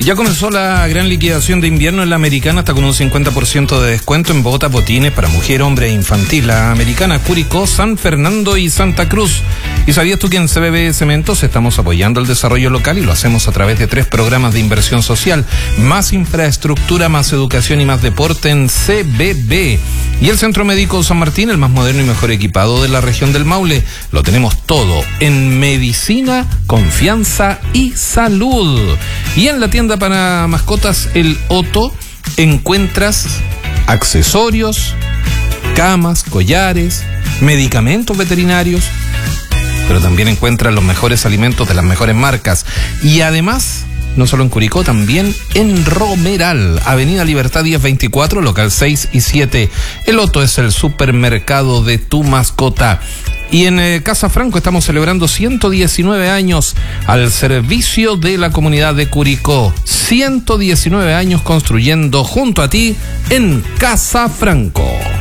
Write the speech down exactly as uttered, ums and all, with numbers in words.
Ya comenzó la gran liquidación de invierno en la Americana, hasta con un cincuenta por ciento de descuento en botas, botines para mujer, hombre e infantil. La Americana, Curicó, San Fernando y Santa Cruz. ¿Y sabías tú que en C B B Cementos estamos apoyando el desarrollo local y lo hacemos a través de tres programas de inversión social? Más infraestructura, más educación y más deporte en C B B. Y el Centro Médico San Martín, el más moderno y mejor equipado de la región del Maule. Lo tenemos todo en medicina, confianza y salud. Y en la tienda para mascotas El Otto encuentras accesorios, camas, collares, medicamentos veterinarios, pero también encuentras los mejores alimentos de las mejores marcas. Y además, no solo en Curicó, también en Romeral, Avenida Libertad diez veinticuatro, local seis y siete. El Otto es el supermercado de tu mascota. Y en eh, Casa Franco estamos celebrando ciento diecinueve años al servicio de la comunidad de Curicó. ciento diecinueve años construyendo junto a ti en Casa Franco.